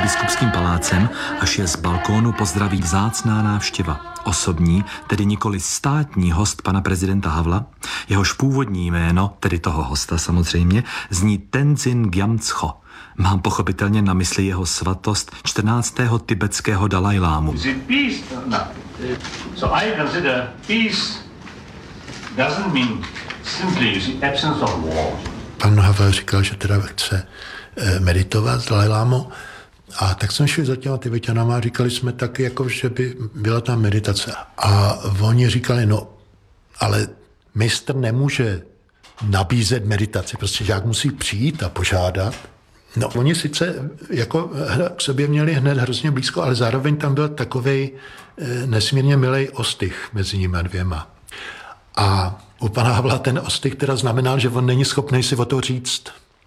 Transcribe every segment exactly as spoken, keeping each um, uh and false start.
biskupským palácem, až je z balkónu pozdraví vzácná návštěva. Osobní, tedy nikoli státní host pana prezidenta Havla, jehož původní jméno, tedy toho hosta samozřejmě, zní Tenzin Gyatso. Mám pochopitelně na mysli jeho svatost čtrnáctého tibetského Dalajlámu. Pan Havel říkal, že teda chce meditovat s Dalajlámou. A tak jsme šli za těma Tibeťanama a říkali jsme taky, jako, že by byla tam meditace. A oni říkali, no, ale mistr nemůže nabízet meditaci, prostě žák musí přijít a požádat. No, oni sice jako k sobě měli hned hrozně blízko, ale zároveň tam byl takovej nesmírně milej ostych mezi nimi dvěma. A u pana Havla ten ostych teda znamenal, že on není schopný si o to říct.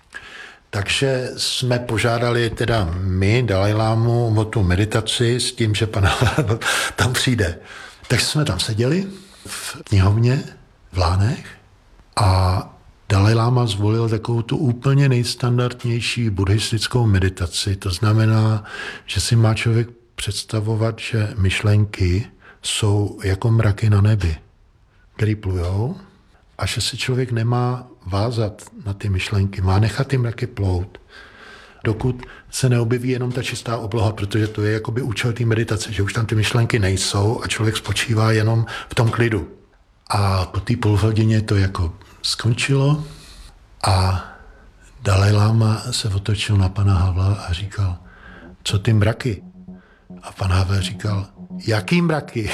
Takže jsme požádali teda my, Dalajlámu, o tu meditaci s tím, že pan Havel tam přijde. Takže jsme tam seděli v knihovně v Lánech a Dalajláma zvolil takovou tu úplně nejstandardnější buddhistickou meditaci. To znamená, že si má člověk představovat, že myšlenky jsou jako mraky na nebi, který plujou, a že se člověk nemá vázat na ty myšlenky, má nechat ty mraky plout, dokud se neobjeví jenom ta čistá obloha, protože to je jakoby účel té meditace, že už tam ty myšlenky nejsou a člověk spočívá jenom v tom klidu. A po té půl hodině to jako skončilo a Dalajláma se otočil na pana Havla a říkal, co ty mraky? A pan Havel říkal, jaký mraky?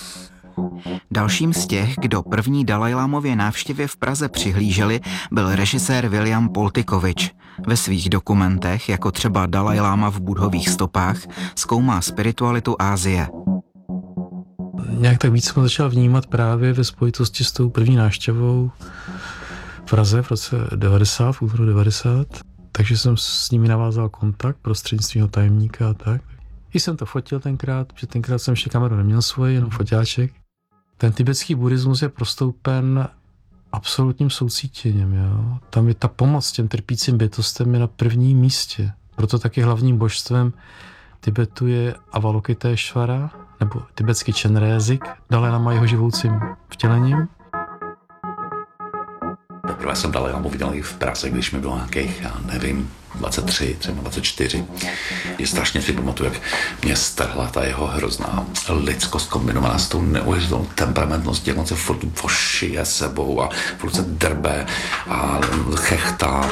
Dalším z těch, kdo první Dalajlámově návštěvě v Praze přihlíželi, byl režisér William Poltikovič. Ve svých dokumentech, jako třeba Dalajláma v Buddhových stopách, zkoumá spiritualitu Asie. Nějak tak víc jsem začal vnímat právě ve spojitosti s tou první návštěvou v Praze v roce devadesát, v únoru devadesát. Takže jsem s nimi navázal kontakt prostřednictvím tajemníka a tak. I jsem to fotil tenkrát, protože tenkrát jsem ještě kameru neměl svoji, jenom foťáček. Ten tibetský buddhismus je prostoupen absolutním soucítěním. Jo? Tam je ta pomoc těm trpícím bytostem je na prvním místě. Proto taky hlavním božstvem Tibetu je Avalokiteshvara, nebo tibetský Chenre jazyk, Dalajlama jeho živoucím vtělením. Poprvé jsem Dalajlamu viděl i v Praze, když mi bylo nějakých, já nevím, dvacet tři, třeba dvacet čtyři. Je strašně si pamatuju, jak mě strhla ta jeho hrozná lidskost kombinovaná s tou neuvěřitelnou temperamentností, jak on se furt vošije sebou a furt se drbe a chechtá.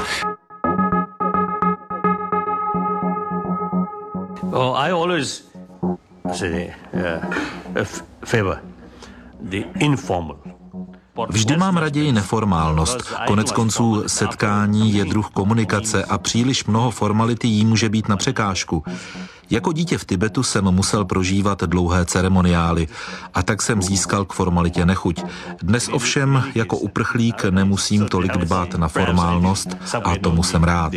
Oh, I always say uh, favor the informal. Vždy mám raději neformálnost. Konec konců setkání je druh komunikace a příliš mnoho formality jí může být na překážku. Jako dítě v Tibetu jsem musel prožívat dlouhé ceremoniály a tak jsem získal k formalitě nechuť. Dnes ovšem jako uprchlík nemusím tolik dbát na formálnost a tomu jsem rád.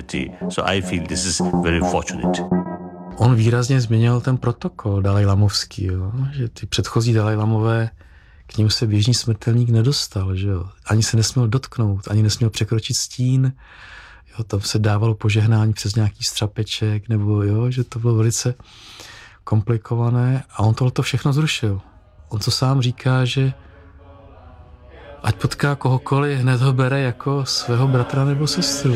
On výrazně změnil ten protokol dalajlamovský, jo? Že ty předchozí dalajlamové k ním se běžný smrtelník nedostal, že jo. Ani se nesměl dotknout, ani nesměl překročit stín. Jo, tam se dávalo požehnání přes nějaký strapeček, nebo jo, že to bylo velice komplikované a on tohleto všechno zrušil. On to sám říká, že ať potká kohokoliv, hned ho bere jako svého bratra nebo sestru.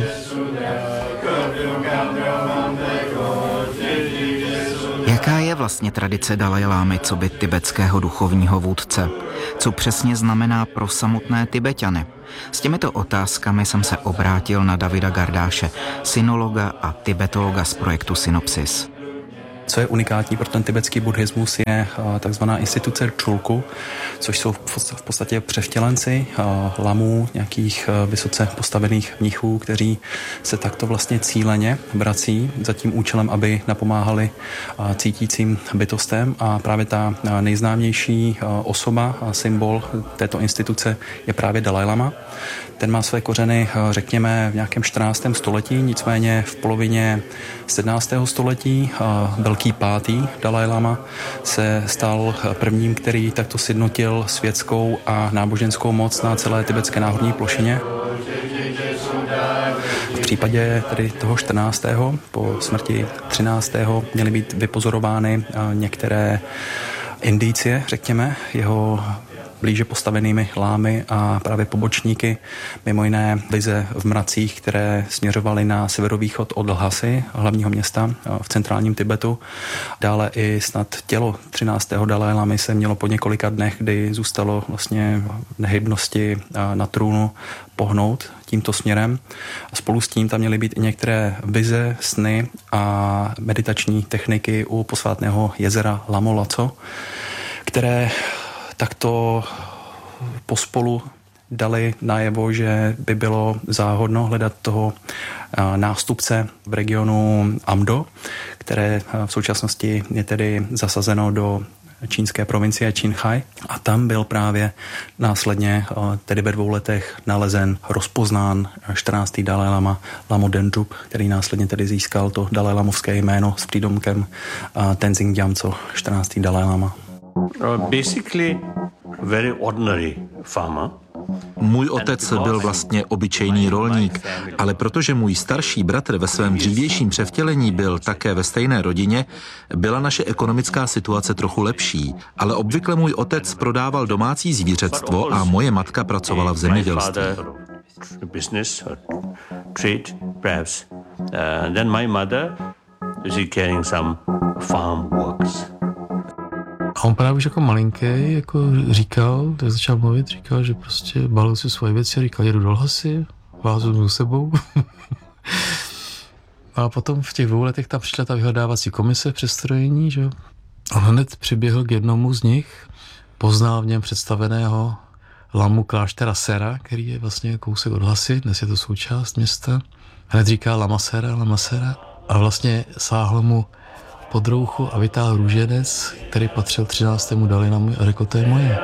Jaká je vlastně tradice Dalajlámy coby tibetského duchovního vůdce? Co přesně znamená pro samotné Tibeťany? S těmito otázkami jsem se obrátil na Davida Gardáše, sinologa a tibetologa z projektu Synopsis. Co je unikátní pro ten tibetský buddhismus je takzvaná instituce Chulku, což jsou v podstatě převtělenci lamů, nějakých vysoce postavených mnichů, kteří se takto vlastně cíleně vrací za tím účelem, aby napomáhali cítícím bytostem, a právě ta nejznámější osoba a symbol této instituce je právě Dalajlama. Ten má své kořeny, řekněme, v nějakém čtrnáctém století, nicméně v polovině sedmnáctého století Velký pátý Dalajlama se stal prvním, který takto sjednotil světskou a náboženskou moc na celé tibetské náhorní plošině. V případě tedy toho čtrnáctého po smrti třináctého měly být vypozorovány některé indicie, řekněme, jeho blíže postavenými lámy a právě pobočníky, mimo jiné vize v mracích, které směřovaly na severovýchod od Lhasy, hlavního města v centrálním Tibetu. Dále i snad tělo třináctého Dalajlámy se mělo po několika dnech, kdy zůstalo vlastně nehybnosti na trůnu, pohnout tímto směrem. A spolu s tím tam měly být i některé vize, sny a meditační techniky u posvátného jezera Lamo Laco, které takto pospolu dali najevo, že by bylo záhodno hledat toho nástupce v regionu Amdo, které v současnosti je tedy zasazeno do čínské provincie Čínchaj. A tam byl právě následně, tedy ve dvou letech, nalezen, rozpoznán čtrnáctý Dalajlama Lamo Dendrup, který následně tedy získal to dalajlamovské jméno s přídomkem Tenzing Gyatso, čtrnáctý Dalajlama. Uh, basically very ordinary farmer. Můj otec byl vlastně obyčejný rolník, ale protože můj starší bratr ve svém dřívějším převtělení byl také ve stejné rodině, byla naše ekonomická situace trochu lepší, ale obvykle můj otec prodával domácí zvířectvo a moje matka pracovala v zemědělství. Business or trade, perhaps. Uh, then my mother is carrying some farm works. A on právě už jako malinký jako říkal, tak začal mluvit, říkal, že prostě balil si svoje věci, říkal, jedu do Lhasy, vázu s sebou. A potom v těch dvou letech tam přišla ta vyhledávací komise v přestrojení, že on hned přiběhl k jednomu z nich, poznal v něm představeného lamu kláštera Sera, který je vlastně kousek od Lhasy, dnes je to součást města. Hned říká Lama Sera, Lama Sera a vlastně sáhl mu pod rouchu a vytáhl růženec, který patřil třináctému Dalajlámovi a řekl, to je moje.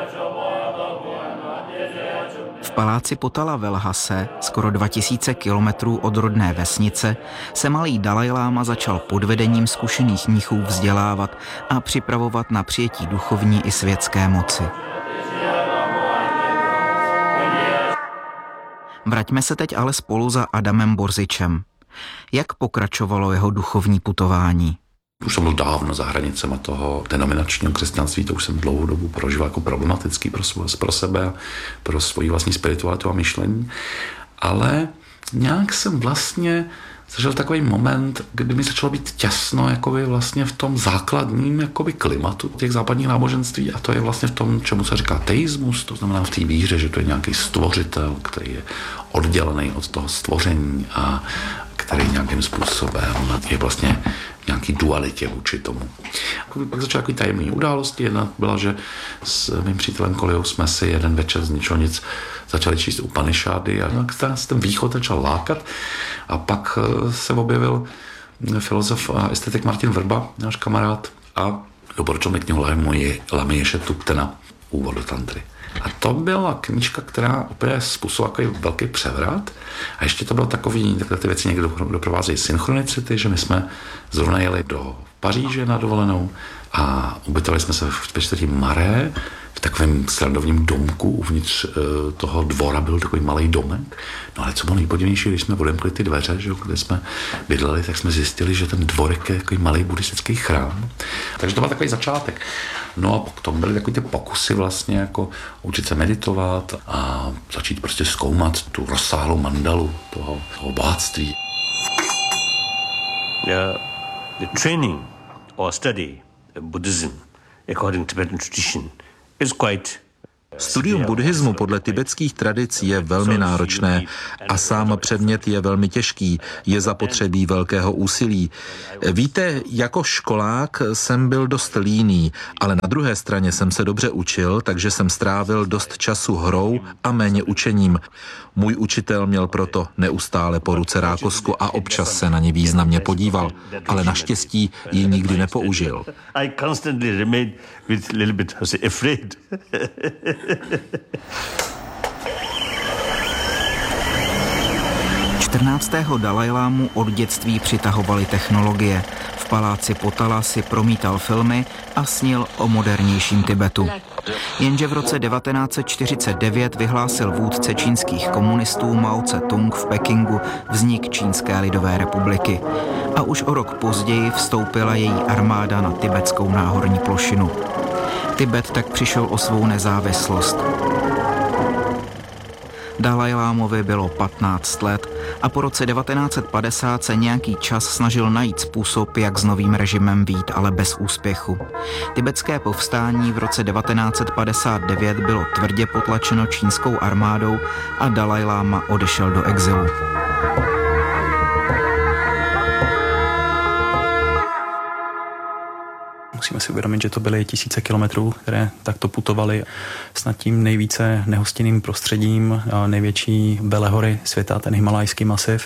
V paláci Potala ve Lhase, skoro dva tisíce kilometrů od rodné vesnice, se malý Dalajláma začal pod vedením zkušených mnichů vzdělávat a připravovat na přijetí duchovní i světské moci. Vraťme se teď ale spolu za Adamem Borzičem. Jak pokračovalo jeho duchovní putování? Už jsem byl dávno za hranicemi toho denominačního křesťanství, to už jsem dlouhou dobu prožil jako problematický pro, pro sebe, pro svoji vlastní spiritualitu a myšlení, ale nějak jsem vlastně zažil takový moment, kdy mi začalo být těsno jakoby vlastně v tom základním jakoby klimatu těch západních náboženství a to je vlastně v tom, čemu se říká teismus, to znamená v té víře, že to je nějaký stvořitel, který je oddělený od toho stvoření a který nějakým způsobem je vlastně nějaký dualitě vůči tomu. Pak začaly takový tajemné události. Jedna byla, že s mým přítelem Kolijou jsme si jeden večer z ničeho nic začali číst Upanišády a ten východ začal lákat a pak se objevil filozof a estetik Martin Vrba, náš kamarád, a doporučil mi knihu Lamy Ješe Tuptena, Úvod do tantry. A to byla knížka, která úplně způsobila takový velký převrat. A ještě to bylo takový, takhle ty věci někdo doprovázejí synchronicity, že my jsme zrovna jeli do Paříže na dovolenou a ubytovali jsme se ve čtvrtí Marais, v takovém srandovním domku, uvnitř toho dvora byl takový malý domek. No ale co bylo nejpodivnější, když jsme odemkli ty dveře, že, kde jsme bydleli, tak jsme zjistili, že ten dvorek je takový malý buddhistický chrám. Takže to byl takový začátek. No a potom byly takový ty pokusy vlastně jako učit se meditovat a začít prostě zkoumat tu rozsáhlou mandalu toho, toho bohatství. Yeah, the training or study Buddhism according to Tibetan tradition is quite. Studium buddhismu podle tibetských tradic je velmi náročné a sám předmět je velmi těžký, je zapotřebí velkého úsilí. Víte, jako školák jsem byl dost líný, ale na druhé straně jsem se dobře učil, takže jsem strávil dost času hrou a méně učením. Můj učitel měl proto neustále po ruce rákosku a občas se na ní významně podíval, ale naštěstí ji nikdy nepoužil. čtrnáctého Dalajlámu od dětství přitahovaly technologie. V paláci Potala si promítal filmy a snil o modernějším Tibetu. Jenže v roce devatenáct set čtyřicet devět vyhlásil vůdce čínských komunistů Mao Tse-tung v Pekingu vznik Čínské lidové republiky. A už o rok později vstoupila její armáda na tibetskou náhorní plošinu. Tibet tak přišel o svou nezávislost. Dalajlámovi bylo patnáct let a po roce devatenáct set padesát se nějaký čas snažil najít způsob, jak s novým režimem vyjít, ale bez úspěchu. Tibetské povstání v roce devatenáct set padesát devět bylo tvrdě potlačeno čínskou armádou a Dalajláma odešel do exilu. Musíme si uvědomit, že to byly tisíce kilometrů, které takto putovaly snad tím nejvíce nehostinným prostředím, největší velehory světa, ten himalajský masiv.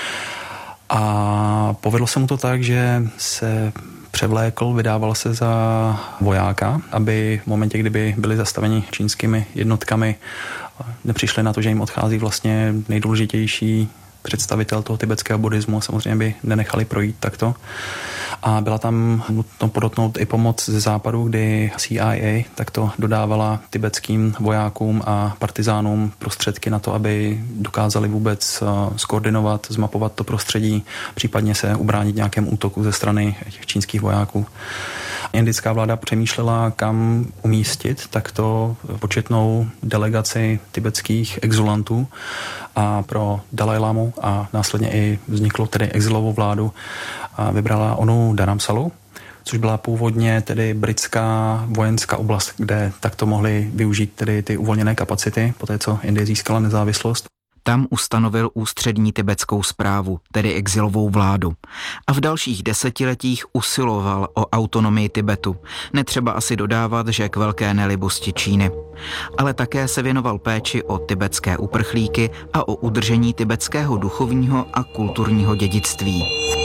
A povedlo se mu to tak, že se převlékl, vydával se za vojáka, aby v momentě, kdyby byli zastaveni čínskými jednotkami, nepřišli na to, že jim odchází vlastně nejdůležitější představitel toho tibetského buddhismu, samozřejmě by nenechali projít takto. A byla tam nutno podotknout i pomoc ze západu, kdy C I A takto dodávala tibetským vojákům a partizánům prostředky na to, aby dokázali vůbec skoordinovat, zmapovat to prostředí, případně se ubránit nějakému útoku ze strany těch čínských vojáků. Indická vláda přemýšlela, kam umístit takto početnou delegaci tibetských exulantů a pro Dalajlámu a následně i vzniklo tedy exilovou vládu a vybrala onu Dharamsalu, což byla původně tedy britská vojenská oblast, kde takto mohli využít tedy ty uvolněné kapacity, poté co Indie získala nezávislost. Tam ustanovil ústřední tibetskou správu, tedy exilovou vládu. A v dalších desetiletích usiloval o autonomii Tibetu. Netřeba asi dodávat, že k velké nelibosti Číny. Ale také se věnoval péči o tibetské uprchlíky a o udržení tibetského duchovního a kulturního dědictví.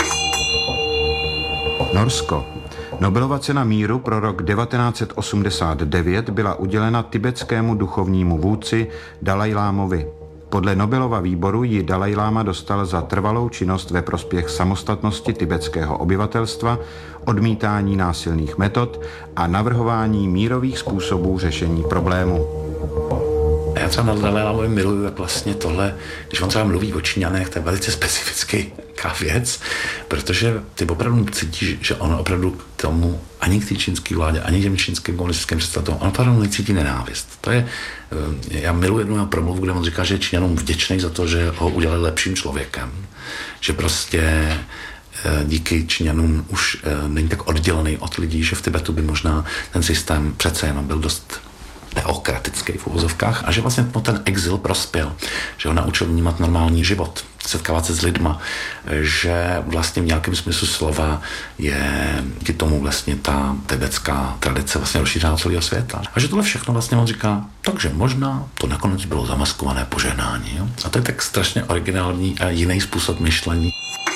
Norsko. Nobelova cena míru pro rok devatenáct set osmdesát devět byla udělena tibetskému duchovnímu vůdci Dalajlámovi. Podle Nobelova výboru ji Dalajláma dostal za trvalou činnost ve prospěch samostatnosti tibetského obyvatelstva, odmítání násilných metod a navrhování mírových způsobů řešení problému. Já třeba na Dalajlámovi miluju, jak vlastně tohle, když on třeba mluví o Číňanech, to je velice specifická věc, protože ty opravdu cítíš, že on opravdu tomu ani k té čínské vládě, ani těm čínským komunistickým představitelům, on opravdu necítí nenávist. To je, já miluji jednu jeho promluvu, kde on říká, že je Číňanům vděčný za to, že ho udělali lepším člověkem, že prostě díky Číňanům už není tak oddělený od lidí, že v Tibetu by možná ten systém přece jenom byl dost teokratický v uvozovkách a že vlastně ten exil prospěl, že ho naučil vnímat normální život, setkávat se s lidma, že vlastně v nějakém smyslu slova je díky tomu vlastně ta tibetská tradice vlastně rozšířená celého světa. A že tohle všechno vlastně on říká, takže možná to nakonec bylo zamaskované požehnání. Jo? A to je tak strašně originální a jiný způsob myšlení.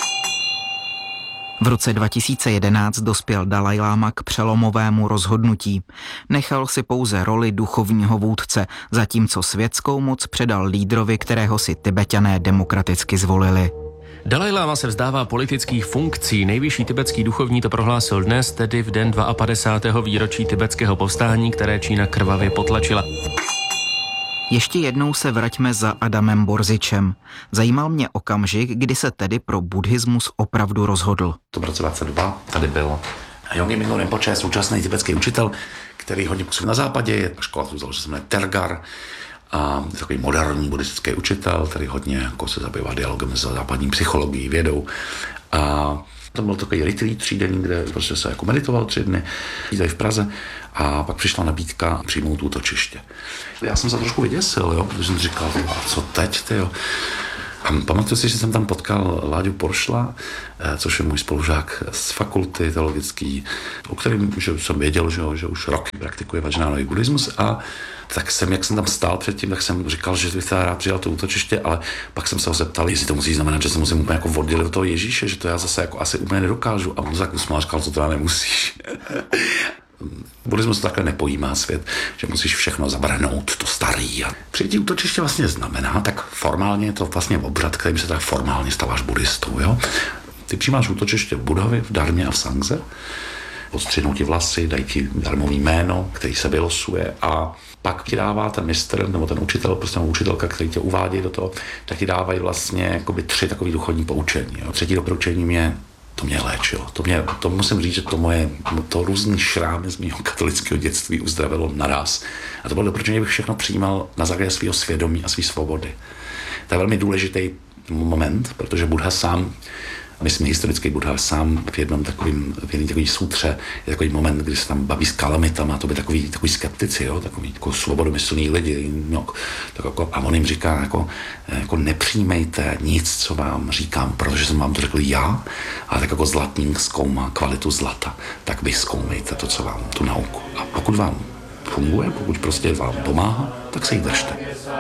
V roce dva tisíce jedenáct dospěl Dalajláma k přelomovému rozhodnutí. Nechal si pouze roli duchovního vůdce, zatímco světskou moc předal lídrovi, kterého si Tibetané demokraticky zvolili. Dalajláma se vzdává politických funkcí. Nejvyšší tibetský duchovní to prohlásil dnes, tedy v den padesátého druhého výročí tibetského povstání, které Čína krvavě potlačila. Ještě jednou se vraťme za Adamem Borzičem. Zajímal mě okamžik, kdy se tedy pro buddhismus opravdu rozhodl. To v roce dvacet dva tady byl Yongey Mingyur Rinpoche, současný tibetský učitel, který hodně působí na západě, je škola, kterou se jmenuje Tergar, a je takový moderní buddhistický učitel, který hodně jako se zabývá dialogem s západní psychologií, vědou. A to byl takový retreat třídenní, kde prostě se jako meditoval tři dny, tady v Praze, a pak přišla nabídka přijmout útočiště. Já jsem se trošku vyděsil, jo, protože jsem říkal, a co teď, tyjo? A pamatuju si, že jsem tam potkal Láďu Poršla, což je můj spolužák z fakulty teologický, o kterém že jsem věděl, že, že už roky praktikuje vaginálnový buddhismus, a tak jsem, jak jsem tam stál předtím, tak jsem říkal, že bych teda rád přijal to útočiště, ale pak jsem se ho zeptal, jestli to musí znamenat, že se musím úplně jako oddělit do toho Ježíše, že to já zase jako asi úplně nedokážu. A on tak usmál, říkal, co teda nemusíš. Buddhismus to takhle nepojímá svět, že musíš všechno zabrhnout, to starý. A přijetí útočiště vlastně znamená, tak formálně je to vlastně obřad, kterým se tak formálně stáváš buddhistou, jo. Ty přijímáš útočiště v Budhovi, v Dharmě a v Sangze, odstřihnou ti vlasy, dají ti darmový jméno, který se vylosuje a pak ti dává ten mistr nebo ten učitel, prostě učitelka, který tě uvádí do toho, tak ti dávají vlastně jakoby tři takový duchovní poučení. Jo. Třetí doporučení mě to mě léčilo. To, mě, to musím říct, že to moje, to různý šrámy z mého katolického dětství uzdravilo naraz. A to bylo doporučení, abych všechno přijímal na základě svého svědomí a své svobody. To je velmi důležitý moment, protože Buddha sám, myslím, historický Buddha sám v jednom takovým, v jednom takový sutře je takový moment, kdy se tam baví s kalamitama, to by takový, takový skeptici, jo, takový jako svobodomyslný lidi. No, tak jako, a on jim říká, jako, jako nepřijmejte nic, co vám říkám, protože jsem vám to řekl já, a tak jako zlatník zkoumá kvalitu zlata, tak vy zkoumejte to, co vám, tu nauku. A pokud vám funguje, pokud prostě vám pomáhá, tak se jí držte.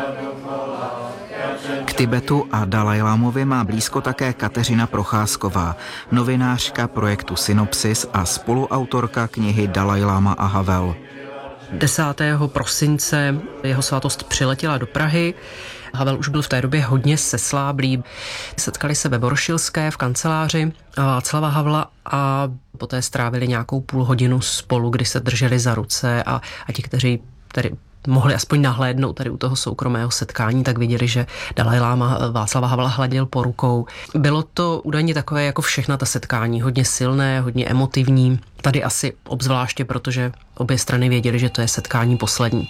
K Tibetu a Dalajlámovi má blízko také Kateřina Procházková, novinářka projektu Synopsis a spoluautorka knihy Dalajláma a Havel. desátého prosince jeho svátost přiletěla do Prahy. Havel už byl v té době hodně sesláblý. Setkali se ve Voršilské v kanceláři Václava Havla a poté strávili nějakou půl hodinu spolu, kdy se drželi za ruce a, a ti, kteří tedy mohli aspoň nahlédnout tady u toho soukromého setkání, tak viděli, že Dalajláma Václava Havla hladil po rukou. Bylo to údajně takové jako všechna ta setkání, hodně silné, hodně emotivní. Tady asi obzvláště, protože obě strany věděly, že to je setkání poslední.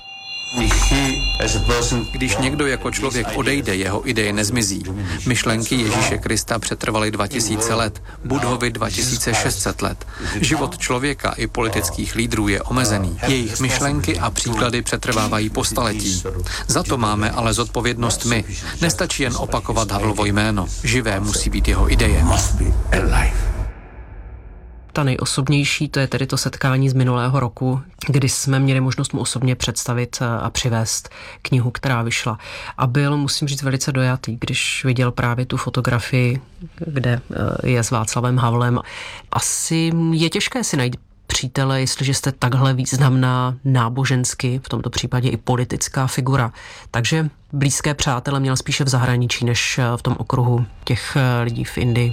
Když někdo jako člověk odejde, jeho ideje nezmizí. Myšlenky Ježíše Krista přetrvaly dva tisíce let, Budhovi dva tisíce šest set let. Život člověka i politických lídrů je omezený. Jejich myšlenky a příklady přetrvávají po staletí. Za to máme ale zodpovědnost my. Nestačí jen opakovat Havlovo jméno. Živé musí být jeho ideje. Ta nejosobnější, to je tedy to setkání z minulého roku, kdy jsme měli možnost mu osobně představit a přivést knihu, která vyšla. A byl, musím říct, velice dojatý, když viděl právě tu fotografii, kde je s Václavem Havlem. Asi je těžké si najít přítele, jestliže jste takhle významná nábožensky, v tomto případě i politická figura. Takže blízké přátele měl spíše v zahraničí, než v tom okruhu těch lidí v Indii.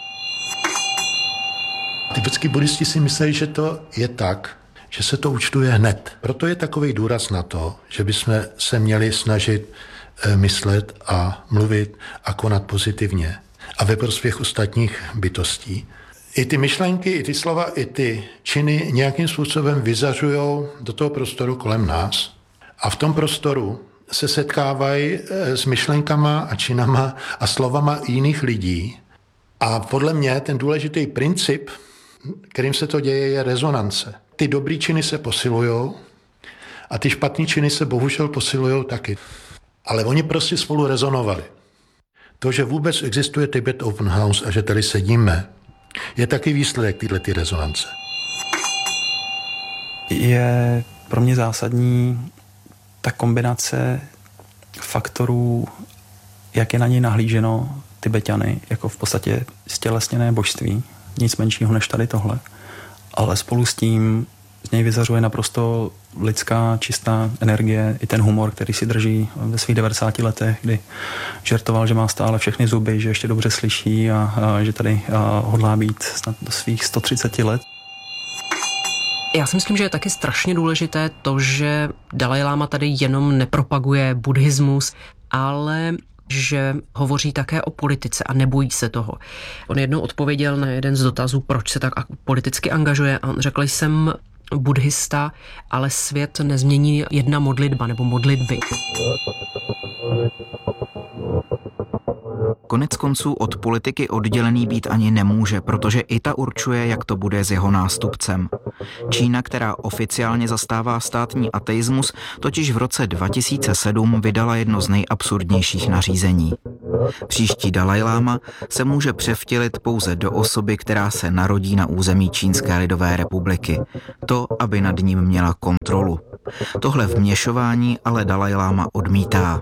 Tibetský buddhisti si myslí, že to je tak, že se to účtuje hned. Proto je takový důraz na to, že bychom se měli snažit myslet a mluvit a konat pozitivně a ve prospěch ostatních bytostí. I ty myšlenky, i ty slova, i ty činy nějakým způsobem vyzařují do toho prostoru kolem nás. A v tom prostoru se setkávají s myšlenkama a činama a slovama jiných lidí. A podle mě ten důležitý princip, kterým se to děje, je rezonance. Ty dobrý činy se posilujou a ty špatný činy se bohužel posilujou taky. Ale oni prostě spolu rezonovali. To, že vůbec existuje Tibet Open House a že tady sedíme, je taky výsledek této rezonance. Je pro mě zásadní ta kombinace faktorů, jak je na něj nahlíženo Tibetany, jako v podstatě stělesněné božství, nic menšího než tady tohle, ale spolu s tím z něj vyzařuje naprosto lidská, čistá energie, i ten humor, který si drží ve svých devadesáti letech, kdy žertoval, že má stále všechny zuby, že ještě dobře slyší a, a že tady a, hodlá být snad do svých sto třicet let. Já si myslím, že je taky strašně důležité to, že Dalajláma tady jenom nepropaguje buddhismus, ale že hovoří také o politice a nebojí se toho. On jednou odpověděl na jeden z dotazů, proč se tak politicky angažuje, a on řekl, jsem buddhista, ale svět nezmění jedna modlitba nebo modlitby. Konec konců od politiky oddělený být ani nemůže, protože i ta určuje, jak to bude s jeho nástupcem. Čína, která oficiálně zastává státní ateismus, totiž v roce dva tisíce sedm vydala jedno z nejabsurdnějších nařízení. Příští Dalajláma se může převtělit pouze do osoby, která se narodí na území Čínské lidové republiky. To, aby nad ním měla kontrolu. Tohle vměšování ale Dalajláma odmítá.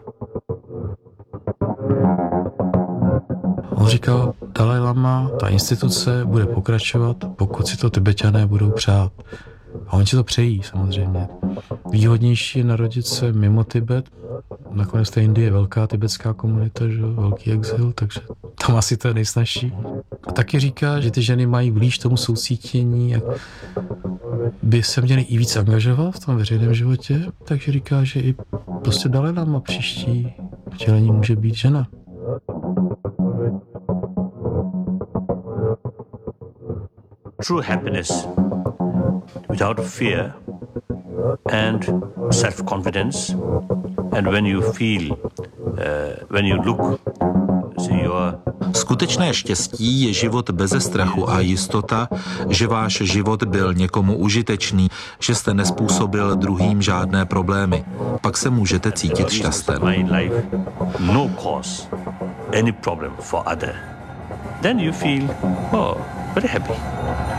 On říkal, Dalajlama, ta instituce bude pokračovat, pokud si to Tibetané budou přát. A oni si to přejí samozřejmě. Výhodnější je narodit se mimo Tibet. Nakonec té Indie je velká tibetská komunita, že? Velký exil, takže tam asi to je nejsnažší. A taky říká, že ty ženy mají blíž tomu soucítění a by se měly i víc angažovat v tom veřejném životě, takže říká, že i prostě Dalaj Lama příští vtělení může být žena. True happiness without fear and self-confidence, and when you feel, uh, when you look, see your Skutečné štěstí je život beze strachu a jistota, že váš život byl někomu užitečný, že jste nespůsobil druhým žádné problémy. Pak se můžete cítit šťasten. No cause any problem for other. Then you feel, oh, very happy.